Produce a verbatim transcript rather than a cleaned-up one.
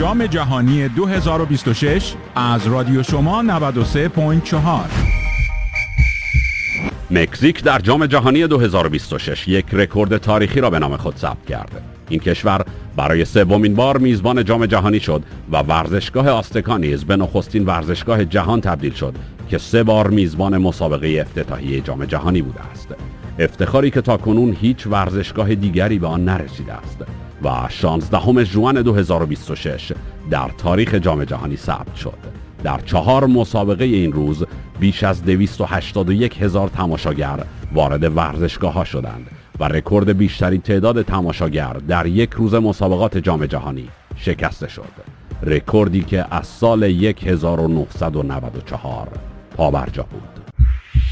جام جهانی دو هزار و بیست و شش از رادیو شما نود و سه و چهار. مکزیک در جام جهانی دو هزار و بیست و شش یک رکورد تاریخی را به نام خود ثبت کرد. این کشور برای سومین بار میزبان جام جهانی شد و ورزشگاه آزتکا نیز به نخستین ورزشگاه جهان تبدیل شد که سه بار میزبان مسابقه افتتاحیه جام جهانی بوده است. افتخاری که تاکنون هیچ ورزشگاه دیگری به آن نرسیده است و شانزدهم ژوئن دو هزار و بیست و شش در تاریخ جام جهانی ثبت شد. در چهار مسابقه این روز بیش از دویست و هشتاد و یک هزار تماشاگر وارد ورزشگاه ها شدند و رکورد بیشترین تعداد تماشاگر در یک روز مسابقات جام جهانی شکسته شد. رکوردی که از سال هزار و نهصد و نود و چهار پابرجا بود.